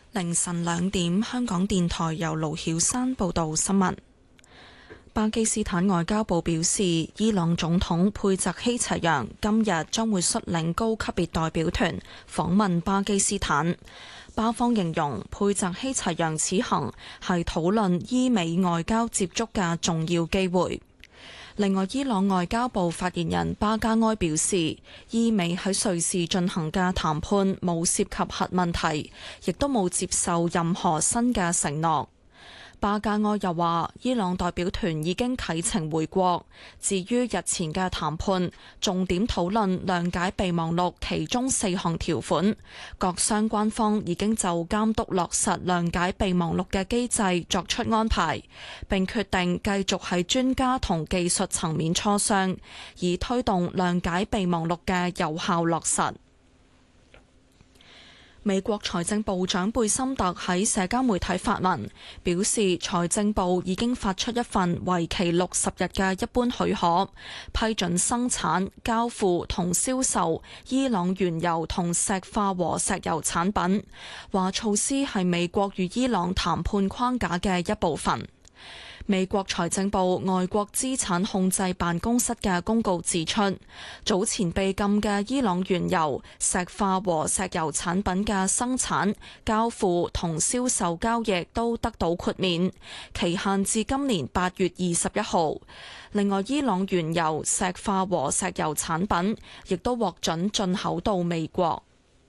凌晨2點，香港電台由盧曉山報道新聞。巴基斯坦外交部表示，伊朗總統佩澤希齊揚今日將會率領高級別代表團訪問巴基斯坦。巴方形容佩澤希齊揚此行係討論伊美外交接觸嘅重要機會。另外，伊朗外交部發言人巴加埃表示，伊美喺瑞士進行嘅談判冇涉及核問題，亦都冇接受任何新嘅承諾。巴加埃又話，伊朗代表團已經啟程回國。至於日前嘅談判，重點討論諒解備忘錄其中4項條款，各相關方已經就監督落實諒解備忘錄嘅機制作出安排，並決定繼續喺專家同技術層面磋商，以推動諒解備忘錄嘅有效落實。美國財政部長貝森特喺社交媒體發文，表示財政部已經發出一份為期60日嘅一般許可，批准生產、交付同銷售伊朗原油同石化和石油產品，話措施係美國與伊朗談判框架嘅一部分。美國財政部外國資產控制辦公室嘅公告指出，早前被禁嘅伊朗原油、石化和石油產品嘅生產、交付同銷售交易都得到豁免，期限至今年8月21號。另外，伊朗原油、石化和石油產品亦都獲准進口到美國。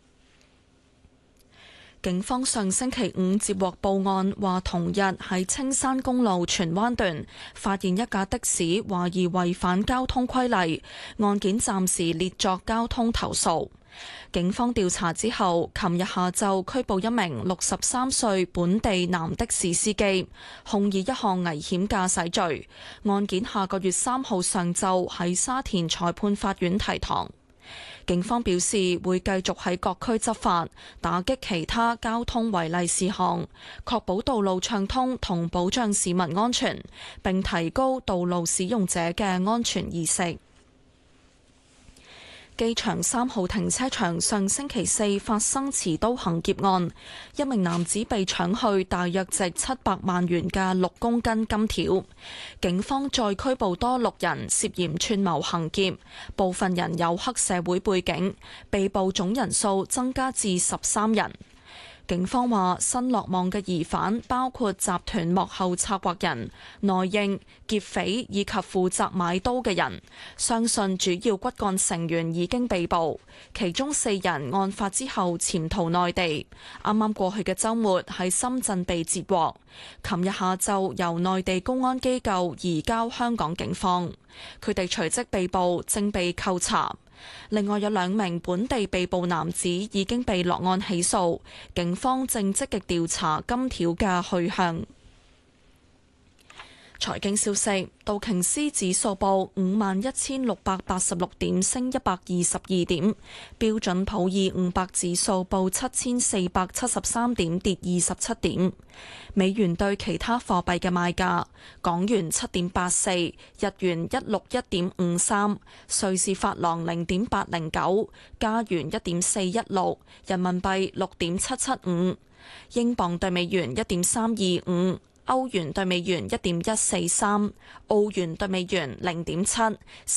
警方上星期五接獲報案，話同日喺青山公路荃灣段發現一架的士懷疑違反交通規例，案件暫時列作交通投訴。警方調查之後，琴日下晝拘捕一名63歲本地男的士司機，控以一項危險駕駛罪。案件下個月3號上晝喺沙田裁判法院提堂。警方表示會繼續喺各區執法，打擊其他交通違例事項，確保道路暢通同保障市民安全，並提高道路使用者嘅安全意識。機場3號停車場上星期4發生持刀行劫案，一名男子被搶去大約值700萬元嘅6公斤金條。警方再拘捕多6人涉嫌串謀行劫，部分人有黑社會背景，被捕總人數增加至13人。警方話，新落網嘅疑犯包括集團幕後策劃人、內應、劫匪以及負責買刀嘅人，相信主要骨幹成員已經被捕，其中4人案發之後潛逃內地，啱啱過去嘅週末喺深圳被截獲，琴日下晝由內地公安機構移交香港警方，佢哋隨即被捕，正被扣查。另外有2名本地被捕男子已經被落案起訴，警方正積極調查金條嘅去向。財經消息，道瓊斯指數報51,686點，升122點；標準普爾500指數報7,473點，跌27點。美元對其他貨幣嘅賣價：港元7.84，日元161.53，瑞士法郎0.809，加元1.416，人民幣6.775，英鎊對美元1.325。歐元對美元1.143，澳元對美元0.7，